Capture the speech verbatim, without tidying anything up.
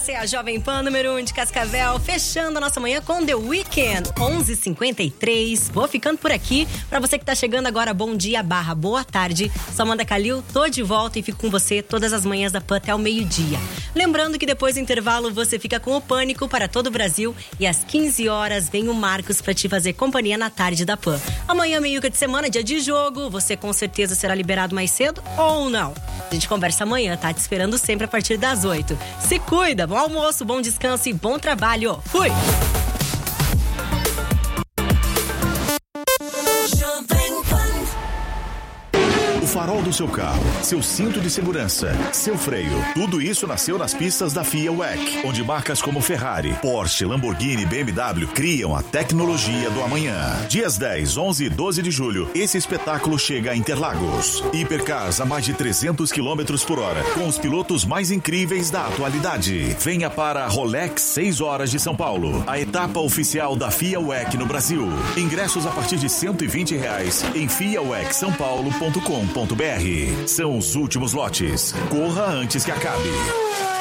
Essa é a Jovem Pan número um de Cascavel, fechando a nossa manhã com The Weeknd, onze e cinquenta e três. Vou ficando por aqui. Pra você que tá chegando agora, bom dia barra boa tarde. Sou Amanda Calil, tô de volta e fico com você todas as manhãs da Pan até o meio-dia. Lembrando que depois do intervalo você fica com o Pânico para todo o Brasil e às quinze horas vem o Marcos pra te fazer companhia na tarde da Pan. Amanhã, meio que de semana, dia de jogo, você com certeza será liberado mais cedo ou não? A gente conversa amanhã, tá? Te esperando sempre a partir das oito. Se cuida, bom almoço, bom descanso e bom trabalho. Fui! O farol do seu carro, seu cinto de segurança, seu freio, tudo isso nasceu nas pistas da FIA W E C, onde marcas como Ferrari, Porsche, Lamborghini e B M W criam a tecnologia do amanhã. Dias dez, onze e doze de julho, esse espetáculo chega a Interlagos. Hipercars a mais de trezentos quilômetros por hora, com os pilotos mais incríveis da atualidade. Venha para a Rolex seis horas de São Paulo, a etapa oficial da FIA W E C no Brasil. Ingressos a partir de cento e vinte reais em fia w e c são paulo ponto com ponto b r. São os últimos lotes. Corra antes que acabe.